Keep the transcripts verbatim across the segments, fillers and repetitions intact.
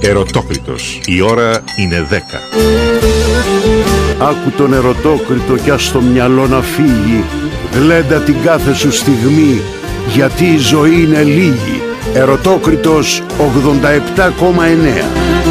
Ερωτόκριτος. Η ώρα είναι δέκα. Άκου τον ερωτόκριτο κι ας το μυαλό να φύγει. Γλέντα την κάθε σου στιγμή, γιατί η ζωή είναι λίγη. Ερωτόκριτος ογδόντα επτά κόμμα εννέα.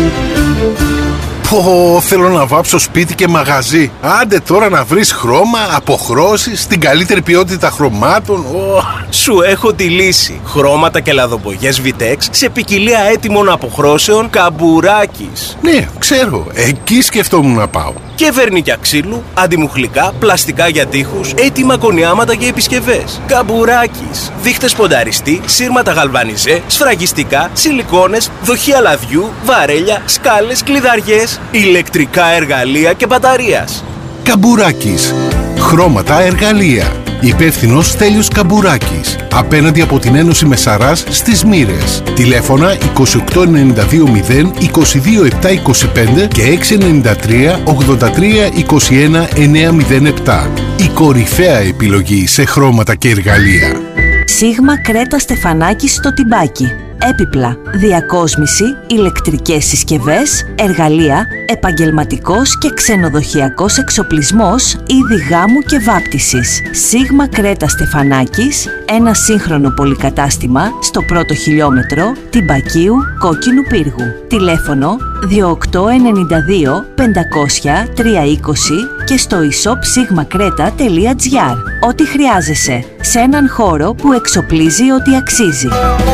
Πω, θέλω να βάψω σπίτι και μαγαζί. Άντε τώρα να βρεις χρώμα, αποχρώσεις, την καλύτερη ποιότητα χρωμάτων. Oh. Σου έχω τη λύση. Χρώματα και λαδοπογιές Vitex σε ποικιλία έτοιμων αποχρώσεων Καμπουράκης. Ναι, ξέρω. Εκεί σκεφτόμουν να πάω. Και βερνίκια ξύλου, αντιμουχλικά, πλαστικά για τοίχους, έτοιμα κονιάματα για επισκευές. Καμπουράκης. Δείχτες πονταριστή, σύρματα γαλβανιζέ, σφραγιστικά, σιλικόνες, δοχεία λαδιού, βαρέλια, σκάλες, κλειδαριές, ηλεκτρικά εργαλεία και μπαταρίας. Καμπουράκης. Χρώματα, εργαλεία. Υπεύθυνος Στέλιος Καμπουράκης. Απέναντι από την Ένωση Μεσαράς στις Μοίρες. Τηλέφωνα είκοσι οκτώ ενενήντα δύο μηδέν είκοσι δύο επτά είκοσι πέντε και έξι εννιά τρία ογδόντα τρία είκοσι ένα εννιά μηδέν επτά. Η κορυφαία επιλογή σε χρώματα και εργαλεία. Σίγμα Κρέτα Στεφανάκης στο Τιμπάκι. Έπιπλα, διακόσμηση, ηλεκτρικές συσκευές, εργαλεία, επαγγελματικός και ξενοδοχειακός εξοπλισμός, είδη γάμου και βάπτισης. Σίγμα Κρέτα Στεφανάκης, ένα σύγχρονο πολυκατάστημα στο πρώτο χιλιόμετρο Τιμπακίου Κόκκινου Πύργου. Τηλέφωνο δύο οκτώ εννιά δύο πεντακόσια τριακόσια είκοσι και στο e-shop σίγμα κρέτα τελεία τζι άρ. Ό,τι χρειάζεσαι σε έναν χώρο που εξοπλίζει ό,τι αξίζει.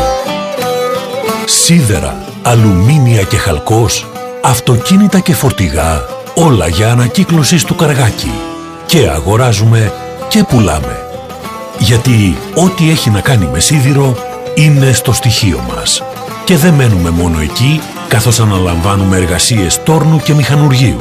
Σίδερα, αλουμίνια και χαλκός, αυτοκίνητα και φορτηγά, όλα για ανακύκλωση στο Καργάκι. Και αγοράζουμε και πουλάμε. Γιατί ό,τι έχει να κάνει με σίδηρο είναι στο στοιχείο μας. Και δεν μένουμε μόνο εκεί, καθώς αναλαμβάνουμε εργασίες τόρνου και μηχανουργείου.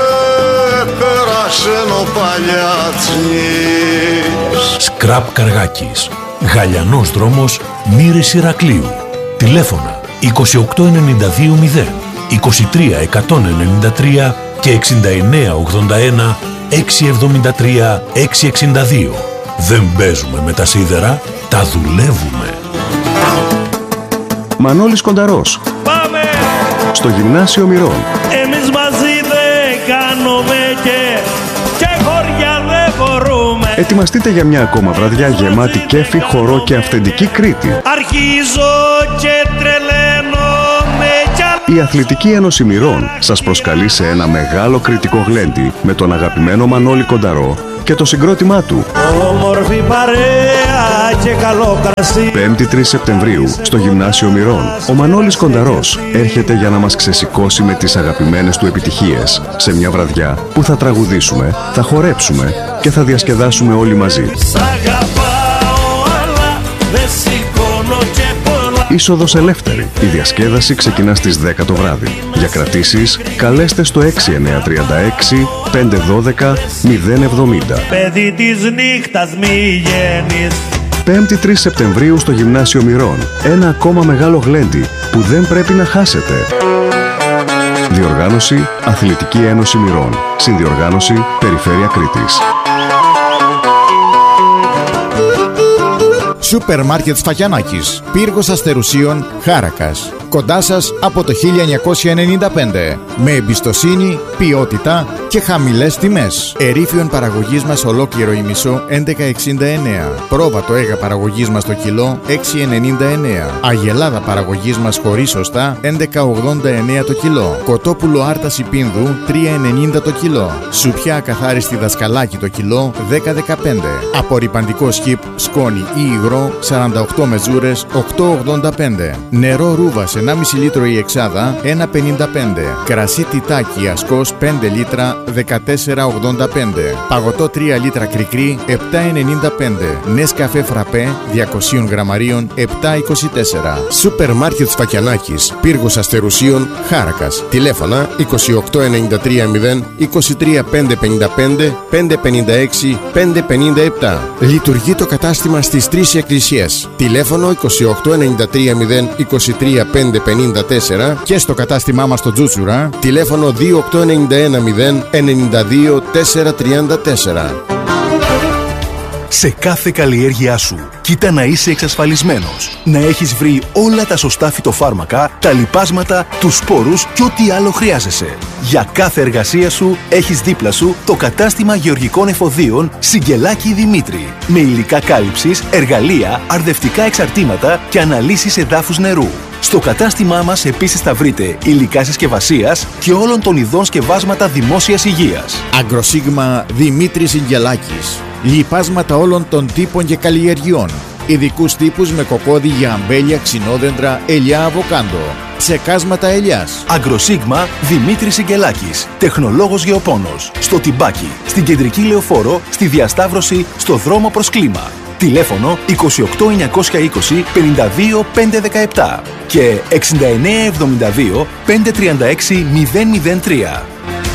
Σκραπ Καργάκης, Γαλιανός δρόμος, Μοίρες Ηρακλείου. Τηλέφωνα είκοσι οκτώ ενενήντα δύο μηδέν είκοσι τρία εκατόν ενενήντα τρία και εξήντα εννέα ογδόντα ένα εξακόσια εβδομήντα τρία εξακόσια εξήντα δύο. Δεν παίζουμε με τα σίδερα, τα δουλεύουμε. Μανώλης Κονταρός. Πάμε! Στο Γυμνάσιο Μυρών. Εμείς μαζί δεν κάνουμε και, και χωριά δεν μπορούμε. Ετοιμαστείτε για μια ακόμα βραδιά γεμάτη κέφι, χορό και αυθεντική Κρήτη. Αρχίζω και τρελαίνομαι κι... Η Αθλητική Ένωση Μυρών σας προσκαλεί σε ένα μεγάλο κριτικό γλέντι με τον αγαπημένο Μανώλη Κονταρό και το συγκρότημά του. Όμορφη παρέα και καλό κρασί. πέμπτη τρεις Σεπτεμβρίου στο Γυμνάσιο Μυρών. Ο Μανώλης Κονταρός έρχεται για να μας ξεσηκώσει με τις αγαπημένες του επιτυχίες σε μια βραδιά που θα τραγουδήσουμε, θα χορέψουμε και θα διασκεδάσουμε όλοι μαζί. Είσοδος ελεύθερη. Η διασκέδαση ξεκινά στις δέκα το βράδυ. Για κρατήσεις, καλέστε στο έξι εννιά τρία έξι πέντε ένα δύο μηδέν εβδομήντα. Παιδί της νύχτας μη γέννης. πέμπτη τρεις Σεπτεμβρίου στο Γυμνάσιο Μυρών. Ένα ακόμα μεγάλο γλέντι που δεν πρέπει να χάσετε. Διοργάνωση Αθλητική Ένωση Μυρών. Συνδιοργάνωση Περιφέρεια Κρήτης. Σούπερ Μάρκετ Σφακιανάκης, Πύργος Αστερουσίων, Χάρακας. Κοντά σας από το χίλια εννιακόσια ενενήντα πέντε. Με εμπιστοσύνη, ποιότητα και χαμηλές τιμές. Ερήφιον παραγωγής μας ολόκληρο ημισό έντεκα εξήντα εννέα. Πρόβατο έγα παραγωγής μας το κιλό έξι ενενήντα εννέα. Αγελάδα παραγωγής μας χωρίς οστά έντεκα ογδόντα εννέα το κιλό. Κοτόπουλο άρταση πίνδου τρία ενενήντα το κιλό. Σουπιά ακαθάριστη δασκαλάκι το κιλό δέκα δεκαπέντε. Απορρυπαντικό σκιπ, σκόνη ή υγρό σαράντα οκτώ μεζούρες οκτώ ογδόντα πέντε. Νερό ρούβας ενάμιση λίτρο η εξάδα ένα πενήντα πέντε. Κρασί τιτάκι ασκός πέντε λίτρα δεκατέσσερα ογδόντα πέντε. Παγωτό τρία λίτρα κρικρί επτά ενενήντα πέντε. Νεσκαφέ φραπέ διακόσια γραμμαρίων επτά είκοσι τέσσερα. Σούπερ Μάρκετ Σφακιανάκης, Πύργος Αστερουσίων, Χάρακας. Τηλέφωνα είκοσι οκτώ ενενήντα τρία μηδέν είκοσι τρία πεντακόσια πενήντα πέντε πεντακόσια πενήντα έξι πεντακόσια πενήντα επτά. Λειτουργεί το κατάστημα στις τρεις εκκλησίες. Τηλέφωνο είκοσι οκτώ ενενήντα τρία μηδέν είκοσι τρία πεντακόσια πενήντα τέσσερα και στο κατάστημά μας στο Τζούτσουρα. Τηλέφωνο δύο οκτώ ενενήντα ένα μηδέν ενενήντα δύο τετρακόσια τριάντα τέσσερα. σε κάθε καλλιέργειά σου. Κοίτα να είσαι εξασφαλισμένος. Να έχεις βρει όλα τα σωστά φυτοφάρμακα, τα λιπάσματα, τους σπόρους και ό,τι άλλο χρειάζεσαι. Για κάθε εργασία σου έχεις δίπλα σου το κατάστημα γεωργικών εφοδίων Σιγκελάκη Δημήτρη. Με υλικά κάλυψης, εργαλεία, αρδευτικά εξαρτήματα και αναλύσεις εδάφους νερού. Στο κατάστημά μας επίσης θα βρείτε υλικά συσκευασίας και όλων των ειδών σκευάσματα δημόσιας υγείας. Αγκροσίγμα Δημήτρης Σιγκελάκης. Λιπάσματα όλων των τύπων και καλλιεργειών. Ειδικούς τύπους με κοκόδι για αμπέλια, ξινόδεντρα, ελιά, αβοκάντο. Ψεκάσματα ελιάς. Αγκροσίγμα Δημήτρης Σιγκελάκης. Τεχνολόγος γεωπόνος. Στο Τιμπάκι, στην Κεντρική Λεωφόρο, στη Διασταύρωση, στο δρόμο προς Κλίμα. Τηλέφωνο είκοσι οκτώ εννιακόσια είκοσι πενήντα δύο πεντακόσια δεκαεπτά και εξήντα εννέα εβδομήντα δύο πεντακόσια τριάντα έξι μηδέν μηδέν τρία.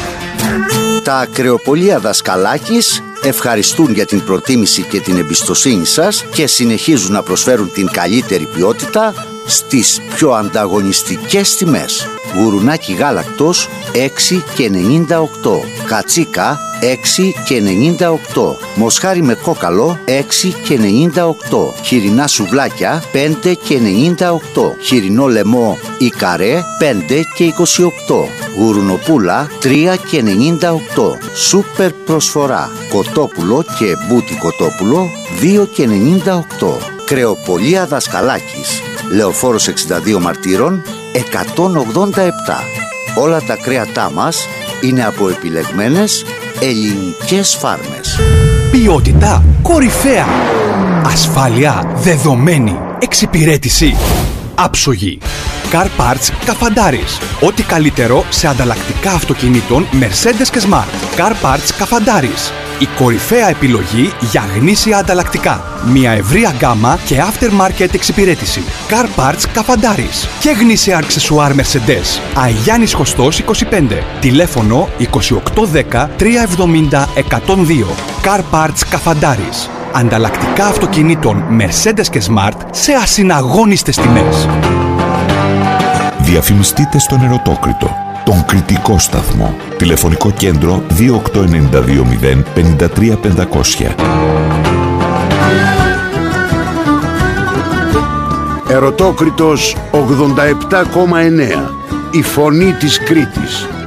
Τα ακρεοπολία Δασκαλάκης ευχαριστούν για την προτίμηση και την εμπιστοσύνη σας και συνεχίζουν να προσφέρουν την καλύτερη ποιότητα στις πιο ανταγωνιστικές τιμές. Γουρουνάκι γάλακτος έξι και ενενήντα οκτώ, κατσίκα έξι και ενενήντα οκτώ, μοσχάρι με κόκαλο έξι και ενενήντα οκτώ, χοιρινά σουβλάκια πέντε και ενενήντα οκτώ, χοιρινό λαιμό ή καρέ πέντε και είκοσι οκτώ, γουρουνοπούλα τρία και ενενήντα οκτώ, σούπερ προσφορά, κοτόπουλο και μπούτι κοτόπουλο δύο και ενενήντα οκτώ. Κρεοπολία Δασκαλάκης, Λεωφόρος εξήντα δύο Μαρτύρων εκατόν ογδόντα επτά. Όλα τα κρέατά μας είναι από επιλεγμένες ελληνικές φάρμες. Ποιότητα κορυφαία. Ασφάλεια δεδομένη. Εξυπηρέτηση άψογη. Car Parts Καφαντάρης. Ό,τι καλύτερο σε ανταλλακτικά αυτοκινήτων Mercedes και Smart. Car Parts Καφαντάρης. Η κορυφαία επιλογή για γνήσια ανταλλακτικά. Μια ευρεία γκάμα και aftermarket εξυπηρέτηση. Car Parts Καφαντάρης. Και γνήσια αξεσουάρ Mercedes. Αγιάννης Χωστός είκοσι πέντε. Τηλέφωνο είκοσι οκτώ δέκα τριακόσια εβδομήντα εκατόν δύο. Car Parts Καφαντάρης. Ανταλλακτικά αυτοκινήτων Mercedes και Smart σε ασυναγώνιστες τιμές. Διαφημιστείτε στον Ερωτόκριτο, τον κριτικό σταθμό. Τηλεφωνικό κέντρο δύο οκτώ εννιά δύο μηδέν πέντε τρία πεντακόσια. Ερωτόκριτος ογδόντα επτά κόμμα εννέα. Η φωνή της Κρήτης.